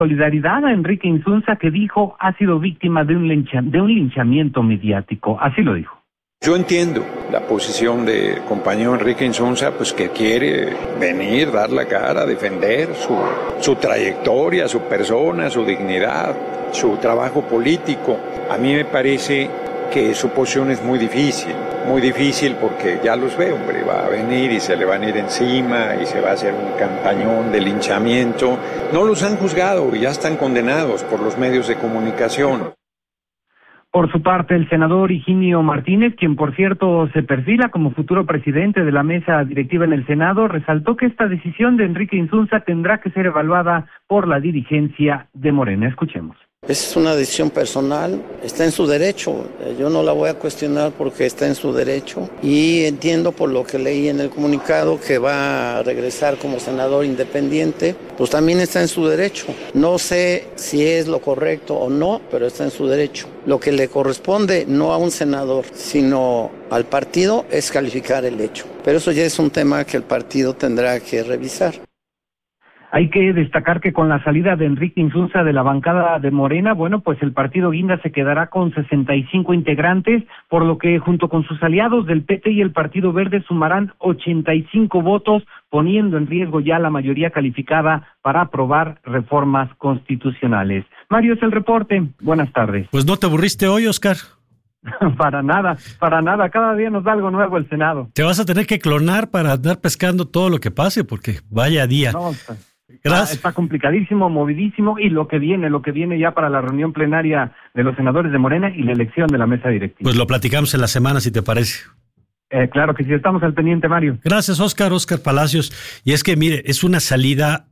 solidaridad a Enrique Insunza, que dijo ha sido víctima de un linchamiento mediático. Así lo dijo. Yo entiendo la posición del compañero Enrique Insunza, pues que quiere venir, dar la cara, defender su trayectoria, su persona, su dignidad, su trabajo político. A mí me parece que su posición es muy difícil porque ya los ve, hombre, va a venir y se le van a ir encima y se va a hacer un campañón de linchamiento. No los han juzgado y ya están condenados por los medios de comunicación. Por su parte, el senador Higinio Martínez, quien por cierto se perfila como futuro presidente de la mesa directiva en el Senado, resaltó que esta decisión de Enrique Insunza tendrá que ser evaluada por la dirigencia de Morena. Escuchemos. Es una decisión personal, está en su derecho, yo no la voy a cuestionar porque está en su derecho y entiendo por lo que leí en el comunicado que va a regresar como senador independiente, pues también está en su derecho. No sé si es lo correcto o no, pero está en su derecho. Lo que le corresponde no a un senador, sino al partido es calificar el hecho, pero eso ya es un tema que el partido tendrá que revisar. Hay que destacar que con la salida de Enrique Insunza de la bancada de Morena, bueno, pues el partido Guinda se quedará con 65 integrantes, por lo que junto con sus aliados del PT y el Partido Verde sumarán 85 votos, poniendo en riesgo ya la mayoría calificada para aprobar reformas constitucionales. Mario, es el reporte. Buenas tardes. Pues no te aburriste hoy, Oscar. Para nada, cada día nos da algo nuevo el Senado. Te vas a tener que clonar para andar pescando todo lo que pase, porque vaya día. No, está complicadísimo, movidísimo, y lo que viene ya para la reunión plenaria de los senadores de Morena y la elección de la mesa directiva. Pues lo platicamos en la semana, si te parece. Claro que sí, estamos al pendiente, Mario. Gracias, Oscar Palacios. Y es que, mire, es una salida,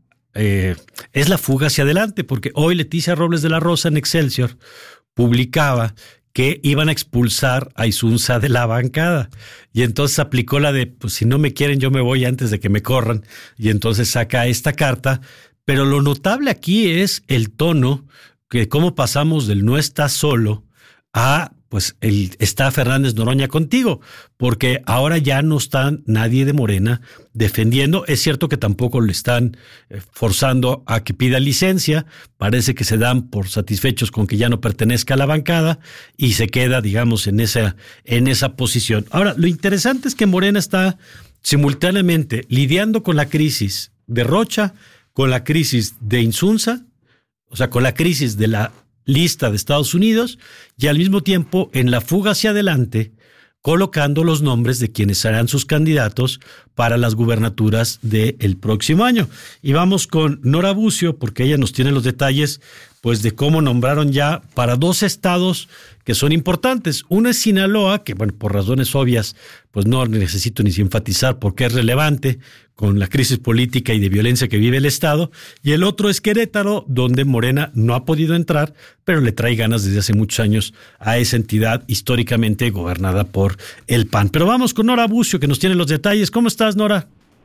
es la fuga hacia adelante, porque hoy Leticia Robles de la Rosa en Excelsior publicaba que iban a expulsar a Insunza de la bancada. Y entonces aplicó la de, pues si no me quieren, yo me voy antes de que me corran. Y entonces saca esta carta. Pero lo notable aquí es el tono, que cómo pasamos del no estás solo a, pues, está Fernández Noroña contigo, porque ahora ya no está nadie de Morena defendiendo. Es cierto que tampoco le están forzando a que pida licencia, parece que se dan por satisfechos con que ya no pertenezca a la bancada y se queda, digamos, en esa posición. Ahora, lo interesante es que Morena está simultáneamente lidiando con la crisis de Rocha, con la crisis de Insunza, o sea, con la crisis de la lista de Estados Unidos, y al mismo tiempo en la fuga hacia adelante colocando los nombres de quienes serán sus candidatos para las gubernaturas del próximo año. Y vamos con Nora Bucio, porque ella nos tiene los detalles, pues, de cómo nombraron ya para 2 estados que son importantes. Uno es Sinaloa, que, bueno, por razones obvias, pues no necesito ni enfatizar porque es relevante con la crisis política y de violencia que vive el estado. Y el otro es Querétaro, donde Morena no ha podido entrar, pero le trae ganas desde hace muchos años a esa entidad históricamente gobernada por el PAN. Pero vamos con Nora Bucio, que nos tiene los detalles. ¿Cómo estás, Nora?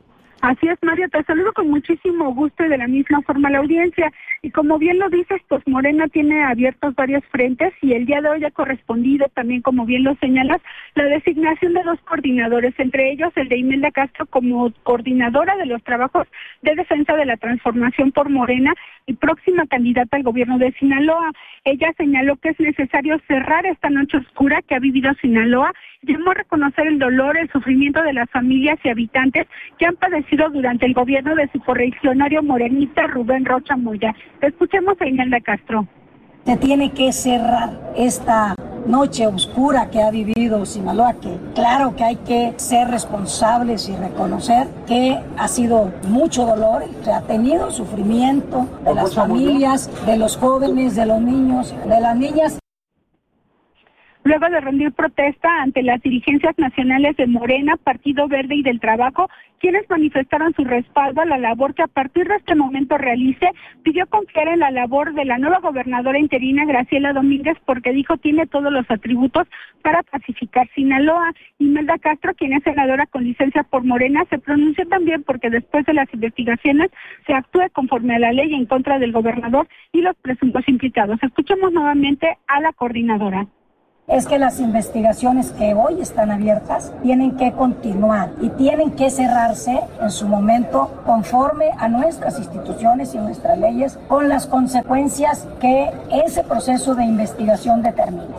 Así es, Mario, te saludo con muchísimo gusto y de la misma forma la audiencia. Y como bien lo dices, pues Morena tiene abiertos varios frentes y el día de hoy ha correspondido también, como bien lo señalas, la designación de 2 coordinadores, entre ellos el de Imelda Castro como coordinadora de los trabajos de defensa de la transformación por Morena y próxima candidata al gobierno de Sinaloa. Ella señaló que es necesario cerrar esta noche oscura que ha vivido Sinaloa y llamó a reconocer el dolor, el sufrimiento de las familias y habitantes que han padecido durante el gobierno de su correligionario morenista Rubén Rocha Moya. Escuchemos a Imelda Castro. Se tiene que cerrar esta noche oscura que ha vivido Sinaloa, que claro que hay que ser responsables y reconocer que ha sido mucho dolor, que ha tenido sufrimiento de las familias, de los jóvenes, de los niños, de las niñas. Luego de rendir protesta ante las dirigencias nacionales de Morena, Partido Verde y del Trabajo, quienes manifestaron su respaldo a la labor que a partir de este momento realice, pidió confiar en la labor de la nueva gobernadora interina Graciela Domínguez, porque dijo tiene todos los atributos para pacificar Sinaloa. Imelda Castro, quien es senadora con licencia por Morena, se pronunció también porque después de las investigaciones se actúe conforme a la ley en contra del gobernador y los presuntos implicados. Escuchemos nuevamente a la coordinadora. es que las investigaciones que hoy están abiertas tienen que continuar y tienen que cerrarse en su momento conforme a nuestras instituciones y nuestras leyes, con las consecuencias que ese proceso de investigación determine.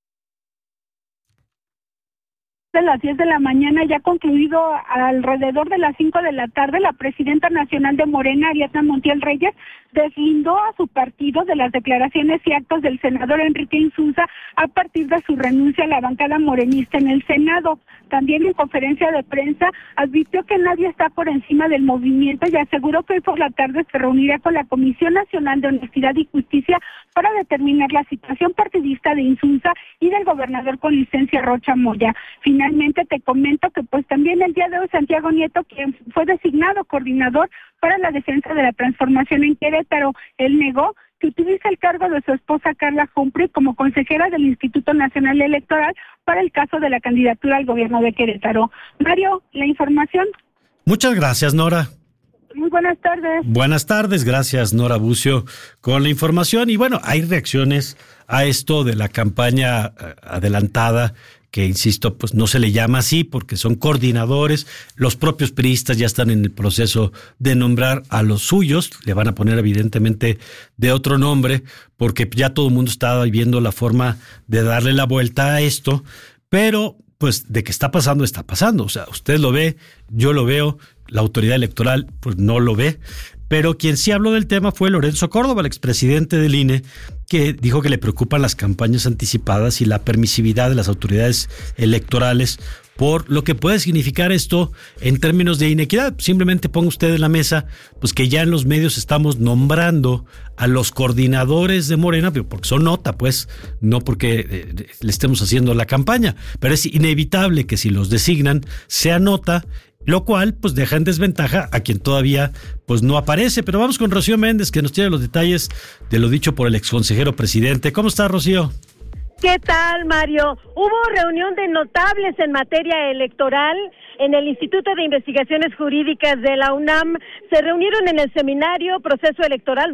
De las 10 de la mañana, ya concluido alrededor de las 5 de la tarde, la presidenta nacional de Morena, Ariadna Montiel Reyes, deslindó a su partido de las declaraciones y actos del senador Enrique Insunza a partir de su renuncia a la bancada morenista en el Senado. También en conferencia de prensa advirtió que nadie está por encima del movimiento y aseguró que hoy por la tarde se reunirá con la Comisión Nacional de Honestidad y Justicia para determinar la situación partidista de Insunza y del gobernador con licencia Rocha Moya. Finalmente te comento que pues también el día de hoy Santiago Nieto, quien fue designado coordinador para la defensa de la transformación en Querétaro, él negó que utiliza el cargo de su esposa Carla Humphrey como consejera del Instituto Nacional Electoral para el caso de la candidatura al gobierno de Querétaro. Mario, la información. Muchas gracias, Nora. Muy buenas tardes. Buenas tardes, gracias Nora Bucio con la información. Y bueno, hay reacciones a esto de la campaña adelantada, que insisto, pues no se le llama así porque son coordinadores. Los propios priistas ya están en el proceso de nombrar a los suyos, le van a poner evidentemente de otro nombre, porque ya todo el mundo está viendo la forma de darle la vuelta a esto, pero pues de que está pasando, o sea, usted lo ve, yo lo veo, la autoridad electoral pues no lo ve. Pero quien sí habló del tema fue Lorenzo Córdoba, el expresidente del INE, que dijo que le preocupan las campañas anticipadas y la permisividad de las autoridades electorales por lo que puede significar esto en términos de inequidad. Simplemente ponga usted en la mesa pues que ya en los medios estamos nombrando a los coordinadores de Morena, porque son nota, pues, no porque le estemos haciendo la campaña, pero es inevitable que si los designan sea nota, lo cual pues deja en desventaja a quien todavía pues no aparece. Pero vamos con Rocío Méndez, que nos tiene los detalles de lo dicho por el exconsejero presidente. ¿Cómo está, Rocío? ¿Qué tal, Mario? Hubo reunión de notables en materia electoral en el Instituto de Investigaciones Jurídicas de la UNAM. Se reunieron en el seminario Proceso Electoral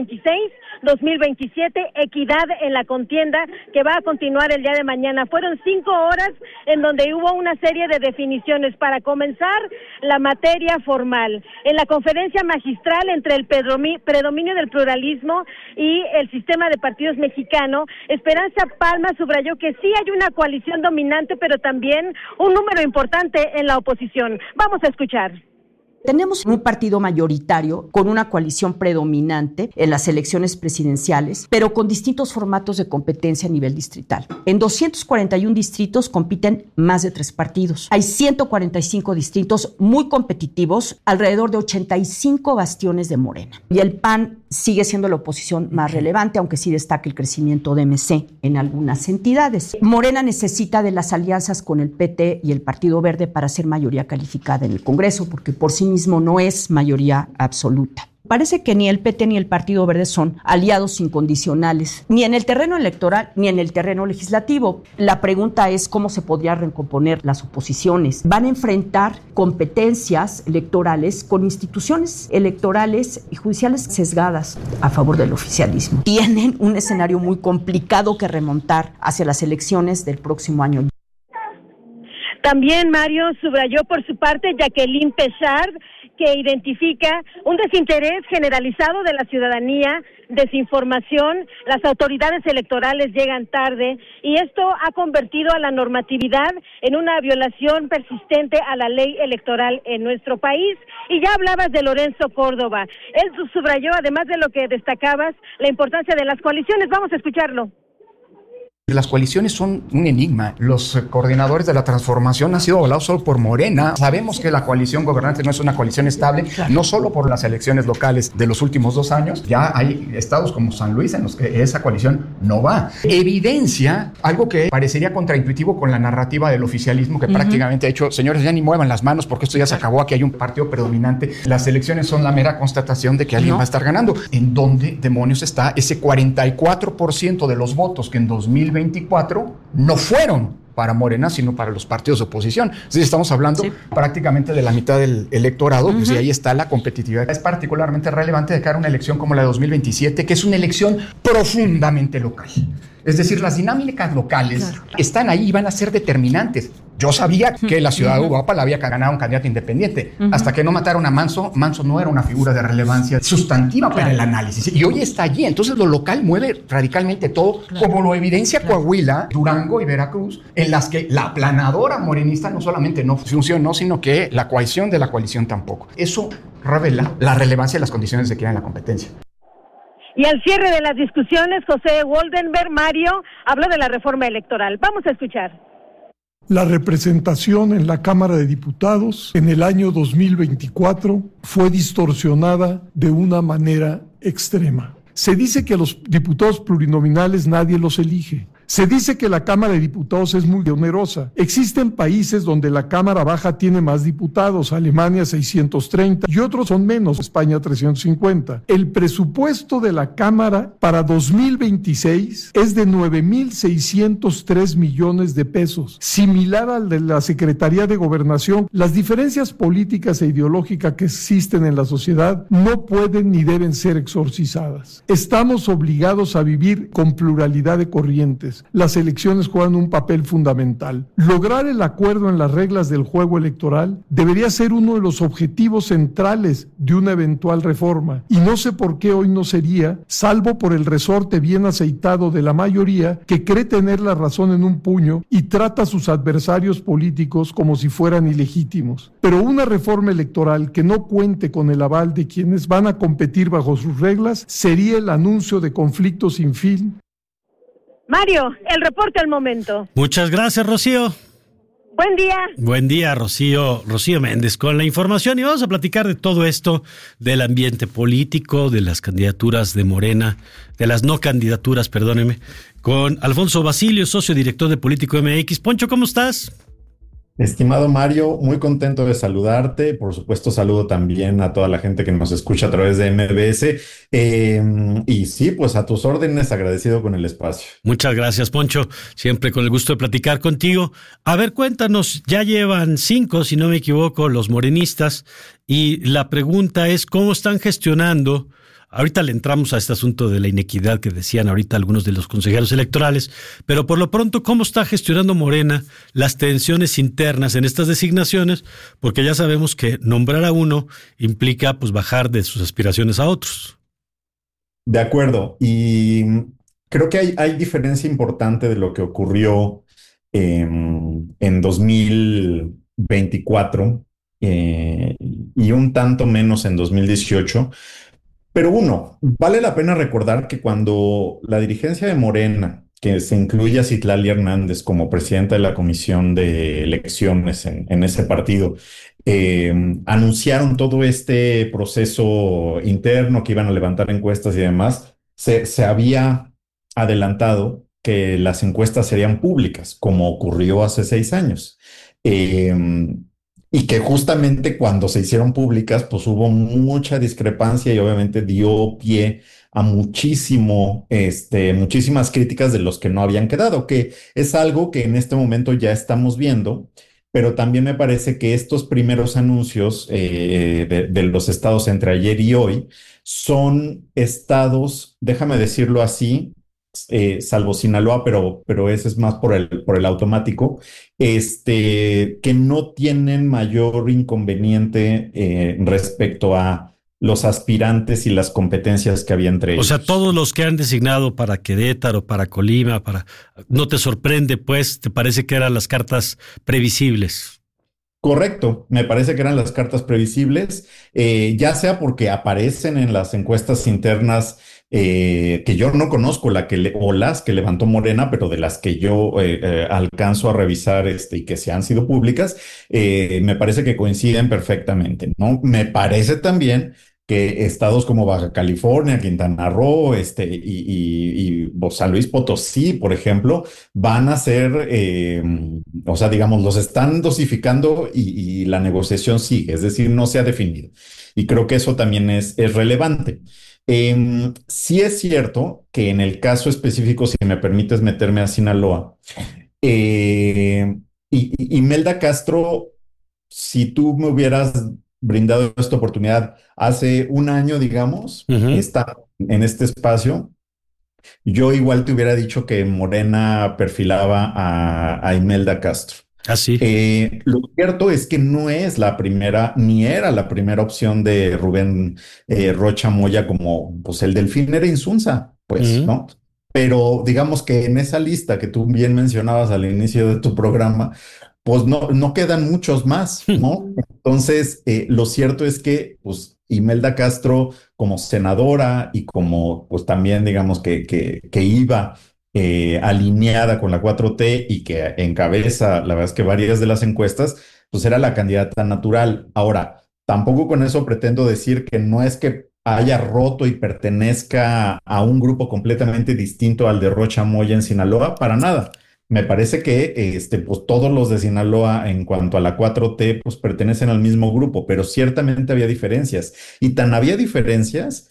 2026-2027, Equidad en la Contienda, que va a continuar el día de mañana. Fueron 5 horas en donde hubo una serie de definiciones para comenzar la materia formal. En la conferencia magistral entre el predominio del pluralismo y el sistema de partidos mexicano, Esperanza Palma subrayó que sí hay una coalición dominante, pero también un número importante en la oposición. Vamos a escuchar. Tenemos un partido mayoritario con una coalición predominante en las elecciones presidenciales, pero con distintos formatos de competencia a nivel distrital. En 241 distritos compiten más de 3 partidos. Hay 145 distritos muy competitivos, alrededor de 85 bastiones de Morena. Y el PAN sigue siendo la oposición más relevante, aunque sí destaca el crecimiento de MC en algunas entidades. Morena necesita de las alianzas con el PT y el Partido Verde para ser mayoría calificada en el Congreso, porque por sí mismo no es mayoría absoluta. Parece que ni el PT ni el Partido Verde son aliados incondicionales, ni en el terreno electoral ni en el terreno legislativo. La pregunta es cómo se podría recomponer las oposiciones. Van a enfrentar competencias electorales con instituciones electorales y judiciales sesgadas a favor del oficialismo. Tienen un escenario muy complicado que remontar hacia las elecciones del próximo año. También Mario subrayó por su parte Jacqueline Pechard, que identifica un desinterés generalizado de la ciudadanía, desinformación, las autoridades electorales llegan tarde y esto ha convertido a la normatividad en una violación persistente a la ley electoral en nuestro país. Y ya hablabas de Lorenzo Córdoba. Él subrayó, además de lo que destacabas, la importancia de las coaliciones. Vamos a escucharlo. Las coaliciones son un enigma. Los coordinadores de la transformación han sido avalados solo por Morena. Sabemos que la coalición gobernante no es una coalición estable, no solo por las elecciones locales de los últimos 2 años. Ya hay estados como San Luis en los que esa coalición no va. Evidencia algo que parecería contraintuitivo con la narrativa del oficialismo, que prácticamente ha dicho, señores, ya ni muevan las manos porque esto ya se acabó, aquí hay un partido predominante. Las elecciones son la mera constatación de que alguien va a estar ganando. ¿En dónde demonios está ese 44% de los votos que en 2024 no fueron para Morena, sino para los partidos de oposición? Entonces estamos hablando prácticamente de la mitad del electorado, pues y ahí está la competitividad. Es particularmente relevante de cara a una elección como la de 2027, que es una elección profundamente local. Es decir, las dinámicas locales están ahí y van a ser determinantes. Yo sabía que la ciudad de Uruapan la había ganado un candidato independiente. Hasta que no mataron a Manso, Manso no era una figura de relevancia sustantiva para el análisis. Y hoy está allí. Entonces lo local mueve radicalmente todo, como lo evidencia Coahuila, Durango y Veracruz, en las que la aplanadora morenista no solamente no funcionó, sino que la cohesión de la coalición tampoco. Eso revela la relevancia de las condiciones de que en la competencia. Y al cierre de las discusiones, José Woldenberg, Mario, habló de la reforma electoral. Vamos a escuchar. La representación en la Cámara de Diputados en el año 2024 fue distorsionada de una manera extrema. Se dice que a los diputados plurinominales nadie los elige. Se dice que la Cámara de Diputados es muy onerosa. Existen países donde la Cámara Baja tiene más diputados, Alemania 630 y otros son menos, España 350. El presupuesto de la Cámara para 2026 es de 9,603 millones de pesos, similar al de la Secretaría de Gobernación. Las diferencias políticas e ideológicas que existen en la sociedad no pueden ni deben ser exorcizadas. Estamos obligados a vivir con pluralidad de corrientes. Las elecciones juegan un papel fundamental. Lograr el acuerdo en las reglas del juego electoral debería ser uno de los objetivos centrales de una eventual reforma, y no sé por qué hoy no sería, salvo por el resorte bien aceitado de la mayoría que cree tener la razón en un puño y trata a sus adversarios políticos como si fueran ilegítimos. Pero una reforma electoral que no cuente con el aval de quienes van a competir bajo sus reglas sería el anuncio de conflictos sin fin. Mario, el reporte al momento. Muchas gracias, Rocío. Buen día. Buen día, Rocío Méndez, con la información. Y vamos a platicar de todo esto, del ambiente político, de las candidaturas de Morena, de las no candidaturas, perdóneme, con Alfonso Basilio, socio director de Político MX. Poncho, ¿cómo estás? Estimado Mario, muy contento de saludarte. Por supuesto, saludo también a toda la gente que nos escucha a través de MBS. Y sí, pues a tus órdenes, agradecido con el espacio. Muchas gracias, Poncho. Siempre con el gusto de platicar contigo. A ver, cuéntanos, ya llevan 5, si no me equivoco, los morenistas. Y la pregunta es, ¿cómo están gestionando? Ahorita le entramos a este asunto de la inequidad que decían ahorita algunos de los consejeros electorales, pero por lo pronto, ¿cómo está gestionando Morena las tensiones internas en estas designaciones? Porque ya sabemos que nombrar a uno implica pues bajar de sus aspiraciones a otros. De acuerdo, y creo que hay diferencia importante de lo que ocurrió en 2024 y un tanto menos en 2018. Pero vale la pena recordar que cuando la dirigencia de Morena, que se incluye a Citlali Hernández como presidenta de la Comisión de Elecciones en ese partido, anunciaron todo este proceso interno que iban a levantar encuestas y demás, se había adelantado que las encuestas serían públicas, como ocurrió hace 6 años. Y que justamente cuando se hicieron públicas, pues hubo mucha discrepancia y obviamente dio pie a muchísimas críticas de los que no habían quedado, que es algo que en este momento ya estamos viendo, pero también me parece que estos primeros anuncios de los estados entre ayer y hoy son estados, déjame decirlo así, salvo Sinaloa, pero ese es más por el automático, que no tienen mayor inconveniente respecto a los aspirantes y las competencias que había entre ellos. O sea, todos los que han designado para Querétaro, para Colima, ¿no te sorprende, pues? ¿Te parece que eran las cartas previsibles? Correcto, me parece que eran las cartas previsibles, ya sea porque aparecen en las encuestas internas que yo no conozco, o las que levantó Morena, pero de las que yo alcanzo a revisar y que se han sido públicas, me parece que coinciden perfectamente, ¿no? Me parece también que estados como Baja California, Quintana Roo, y San Luis Potosí, por ejemplo, van a ser, digamos, los están dosificando y la negociación sigue, es decir, no se ha definido. Y creo que eso también es relevante. Sí es cierto que en el caso específico, si me permites meterme a Sinaloa, Imelda Castro, si tú me hubieras brindado esta oportunidad hace un año, digamos, está en este espacio, Yo igual te hubiera dicho que Morena perfilaba a Imelda Castro. Así. Lo cierto es que no es la primera, ni era la primera opción de Rubén Rocha Moya como pues el Delfín era Insunza, pues, ¿no? Pero digamos que en esa lista que tú bien mencionabas al inicio de tu programa, pues no quedan muchos más, ¿no? Entonces, lo cierto es que pues Imelda Castro como senadora y como pues también digamos que iba alineada con la 4T y que encabeza, la verdad es que varias de las encuestas, pues era la candidata natural. Ahora, tampoco con eso pretendo decir que no es que haya roto y pertenezca a un grupo completamente distinto al de Rocha Moya en Sinaloa, para nada. Me parece que pues todos los de Sinaloa en cuanto a la 4T pues pertenecen al mismo grupo, pero ciertamente había diferencias. Y tan había diferencias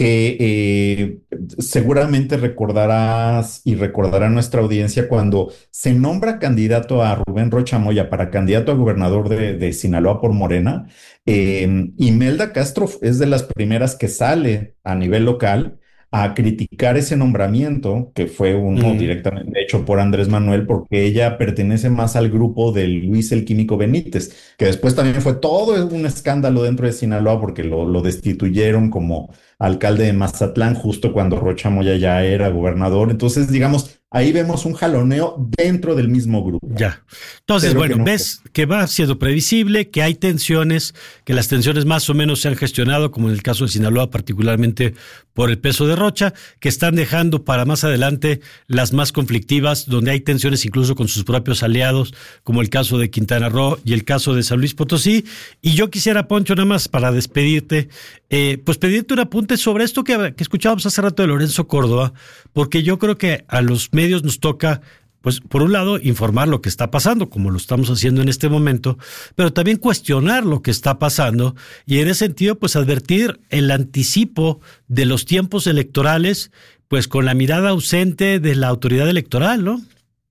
que seguramente recordarás y recordará nuestra audiencia cuando se nombra candidato a Rubén Rocha Moya para candidato a gobernador de Sinaloa por Morena. Imelda Castro es de las primeras que sale a nivel local a criticar ese nombramiento, que fue uno directamente hecho por Andrés Manuel, porque ella pertenece más al grupo de Luis el Químico Benítez, que después también fue todo un escándalo dentro de Sinaloa porque lo destituyeron como alcalde de Mazatlán justo cuando Rocha Moya ya era gobernador. Entonces, digamos, ahí vemos un jaloneo dentro del mismo grupo. Ya. Entonces, bueno, ves que va siendo previsible, que hay tensiones, que las tensiones más o menos se han gestionado, como en el caso de Sinaloa, particularmente por el peso de Rocha, que están dejando para más adelante las más conflictivas, donde hay tensiones incluso con sus propios aliados, como el caso de Quintana Roo y el caso de San Luis Potosí. Y yo quisiera, Poncho, nada más para despedirte, pues pedirte un apunte sobre esto que escuchábamos hace rato de Lorenzo Córdoba, porque yo creo que a los medios nos toca, pues, por un lado, informar lo que está pasando, como lo estamos haciendo en este momento, pero también cuestionar lo que está pasando y en ese sentido, pues, advertir el anticipo de los tiempos electorales, pues, con la mirada ausente de la autoridad electoral, ¿no?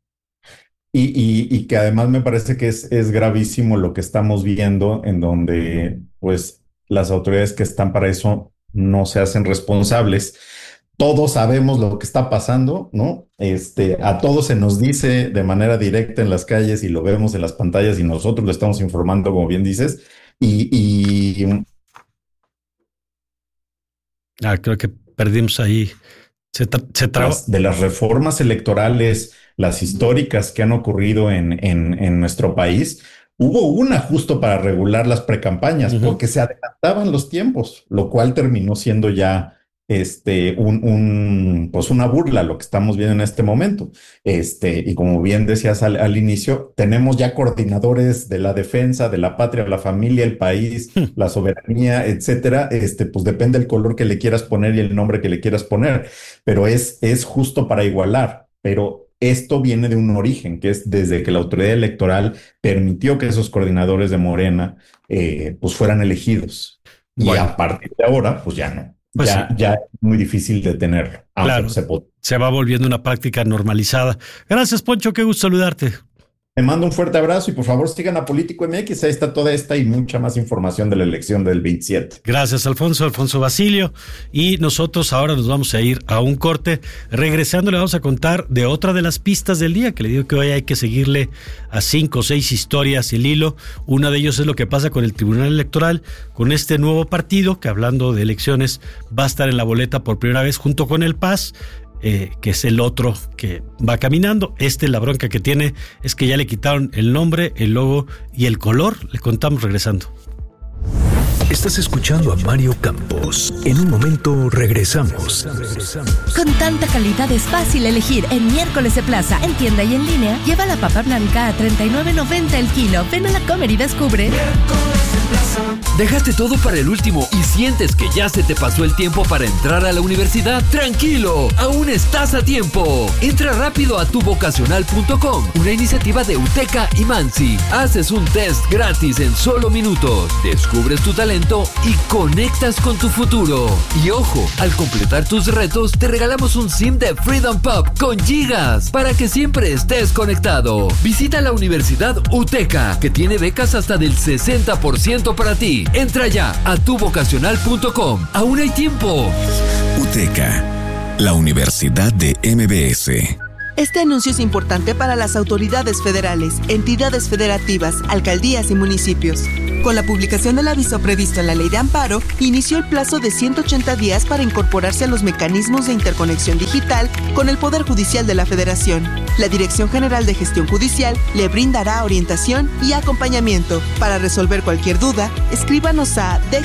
Y que además me parece que es gravísimo lo que estamos viendo, en donde, pues, las autoridades que están para eso no se hacen responsables. Todos sabemos lo que está pasando, ¿no? A todos se nos dice de manera directa en las calles y lo vemos en las pantallas y nosotros lo estamos informando, como bien dices. Creo que perdimos ahí. De las reformas electorales, las históricas que han ocurrido en nuestro país, hubo una justo para regular las precampañas, porque se adelantaban los tiempos, lo cual terminó siendo ya pues una burla lo que estamos viendo en este momento. Y como bien decías al inicio, tenemos ya coordinadores de la defensa, de la patria, la familia, el país, la soberanía, etcétera. Pues depende del color que le quieras poner y el nombre que le quieras poner, pero es justo para igualar. Pero esto viene de un origen, que es desde que la autoridad electoral permitió que esos coordinadores de Morena pues fueran elegidos. Bueno. Y a partir de ahora, pues ya no. Pues ya es muy difícil detenerlo. Claro, se va volviendo una práctica normalizada. Gracias, Poncho, qué gusto saludarte. Te mando un fuerte abrazo y por favor sigan a Político MX, ahí está toda esta y mucha más información de la elección del 27. Gracias, Alfonso Basilio. Y nosotros ahora nos vamos a ir a un corte. Regresando le vamos a contar de otra de las pistas del día, que le digo que hoy hay que seguirle a 5 o 6 historias el hilo. Una de ellos es lo que pasa con el Tribunal Electoral, con este nuevo partido que, hablando de elecciones, va a estar en la boleta por primera vez junto con el PAS. Que es el otro que va caminando. La bronca que tiene es que ya le quitaron el nombre, el logo y el color. Le contamos regresando. Estás escuchando a Mario Campos. En un momento regresamos. Con tanta calidad es fácil elegir. En Miércoles de Plaza, en tienda y en línea, lleva la papa blanca a $39.90 el kilo. Ven a la Comer y descubre. ¿Dejaste todo para el último y sientes que ya se te pasó el tiempo para entrar a la universidad? ¡Tranquilo! ¡Aún estás a tiempo! Entra rápido a tuvocacional.com, una iniciativa de UTECA y Mansi. Haces un test gratis en solo minutos. Descubres tu talento y conectas con tu futuro. Y ojo, al completar tus retos te regalamos un SIM de Freedom Pop con gigas para que siempre estés conectado. Visita la Universidad UTECA, que tiene becas hasta del 60% para ti. Entra ya a tuvocacional.com. Aún hay tiempo. UTECA. la Universidad de MBS. Este anuncio es importante para las autoridades federales, entidades federativas, alcaldías y municipios. Con la publicación del aviso previsto en la Ley de Amparo, inició el plazo de 180 días para incorporarse a los mecanismos de interconexión digital con el Poder Judicial de la Federación. La Dirección General de Gestión Judicial le brindará orientación y acompañamiento. Para resolver cualquier duda, escríbanos a